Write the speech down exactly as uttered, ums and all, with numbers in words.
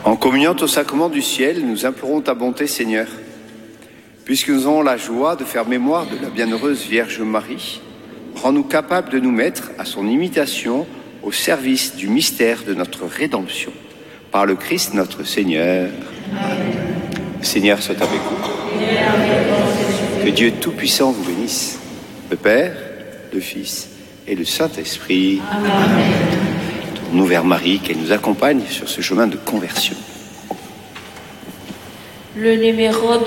En communiant au sacrement du ciel, nous implorons ta bonté, Seigneur. Puisque nous avons la joie de faire mémoire de la bienheureuse Vierge Marie, rends-nous capables de nous mettre à son imitation au service du mystère de notre rédemption. Par le Christ notre Seigneur. Amen. Le Seigneur soit avec vous. Que Dieu Tout-Puissant vous bénisse, le Père, le Fils et le Saint-Esprit. Amen. Tournons vers Marie, qu'elle nous accompagne sur ce chemin de conversion. Le numéro